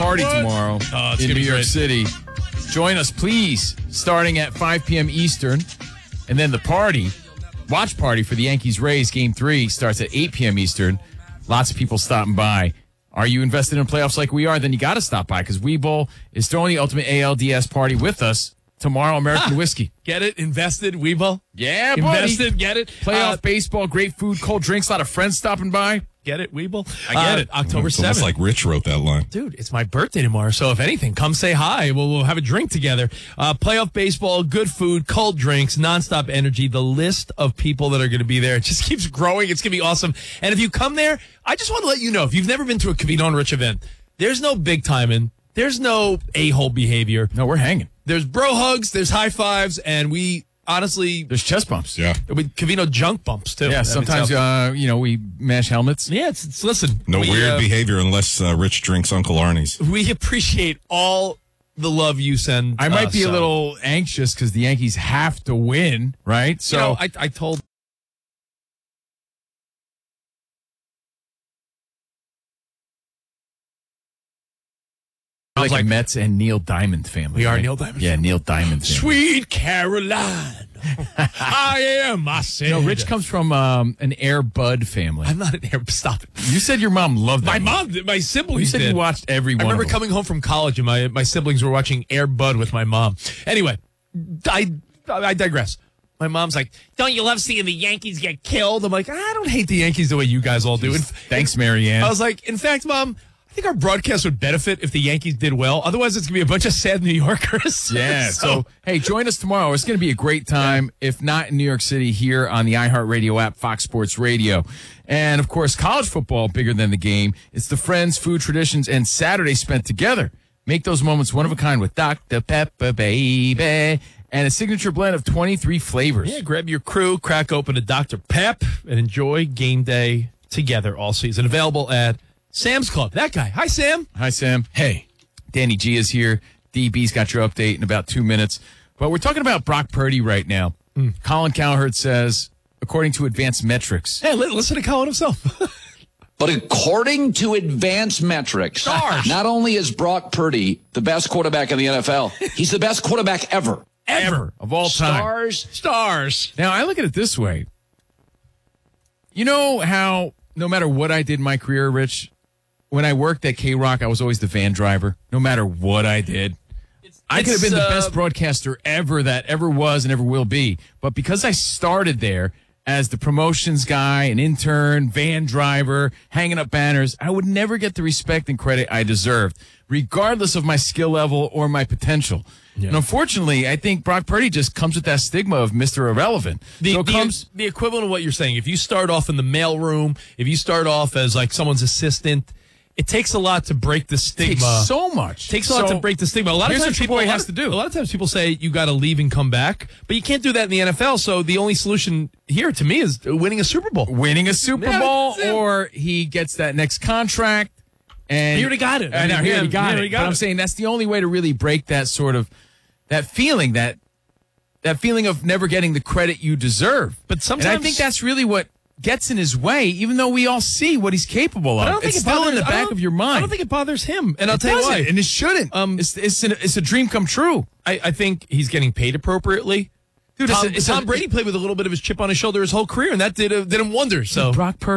party tomorrow in New York City. Join us, please, starting at 5 p.m. Eastern. And then the watch party for the Yankees-Rays Game 3 starts at 8 p.m. Eastern. Lots of people stopping by. Are you invested in playoffs like we are? Then you got to stop by because Webull is throwing the ultimate ALDS party with us tomorrow. American whiskey. Get it? Invested, Webull? Yeah, buddy. Invested, get it? Playoff baseball, great food, cold drinks, a lot of friends stopping by. Get it, Webull? I get it. October 7th. It's almost like Rich wrote that line. Dude, it's my birthday tomorrow, so if anything, come say hi. We'll have a drink together. Playoff baseball, good food, cold drinks, nonstop energy. The list of people that are going to be there, it just keeps growing. It's going to be awesome. And if you come there, I just want to let you know, if you've never been to a Covino and Rich event, there's no big timing. There's no a-hole behavior. No, we're hanging. There's bro hugs, there's high fives, and we... Honestly, there's chest bumps. Yeah. With Covino junk bumps, too. Yeah, sometimes, we mash helmets. Yeah, it's listen. No weird behavior unless Rich drinks Uncle Arnie's. We appreciate all the love you send. I might be a little anxious because the Yankees have to win, right? So I told. Like a Mets and Neil Diamond family. We are right? Neil Diamond. Yeah, Neil Diamond family. Sweet Caroline, I am myself. No, Rich comes from an Air Bud family. I'm not an Air. Stop it. You said your mom loved that. My siblings. You said did. you watched every one. I remember coming home from college and my siblings were watching Air Bud with my mom. Anyway, I digress. My mom's like, "Don't you love seeing the Yankees get killed?" I'm like, "I don't hate the Yankees the way you guys all do." Thanks, Marianne. I was like, "In fact, Mom, I think our broadcast would benefit if the Yankees did well. Otherwise, it's going to be a bunch of sad New Yorkers." Yeah. So, hey, join us tomorrow. It's going to be a great time, if not in New York City, here on the iHeartRadio app, Fox Sports Radio. And, of course, college football, bigger than the game. It's the friends, food, traditions, and Saturday spent together. Make those moments one of a kind with Dr. Pepper, baby. And a signature blend of 23 flavors. Yeah, grab your crew, crack open a Dr. Pep, and enjoy game day together all season. Available at Sam's Club. That guy. Hi, Sam. Hi, Sam. Hey, Danny G is here. DB's got your update in about 2 minutes. But we're talking about Brock Purdy right now. Colin Cowherd says, according to advanced metrics. Hey, listen to Colin himself. But according to advanced metrics, not only is Brock Purdy the best quarterback in the NFL, he's the best quarterback ever. Of all time. Stars. Now, I look at it this way. You know how no matter what I did in my career, Rich, when I worked at K-Rock, I was always the van driver, no matter what I did. I could have been the best broadcaster ever that ever was and ever will be. But because I started there as the promotions guy, an intern, van driver, hanging up banners, I would never get the respect and credit I deserved, regardless of my skill level or my potential. Yeah. And unfortunately, I think Brock Purdy just comes with that stigma of Mr. Irrelevant. The equivalent of what you're saying. If you start off in the mailroom, if you start off as like someone's assistant, it takes a lot to break the stigma. It takes so much. It takes a lot to break the stigma. A lot of times people has to do. A lot of times people say you got to leave and come back, but you can't do that in the NFL. So the only solution here to me is winning a Super Bowl. Winning a Super Bowl, or he gets that next contract. And he already got it. I know, he already got it. But I'm saying that's the only way to really break that sort of that feeling that feeling of never getting the credit you deserve. But sometimes, and I think that's really what gets in his way, even though we all see what he's capable of. It's still in the back of your mind. I don't think it bothers him, and I'll tell you why. And it shouldn't. It's a dream come true. I think he's getting paid appropriately. Dude, Tom Brady played with a little bit of his chip on his shoulder his whole career, and that did him wonders. So Brock Purdy.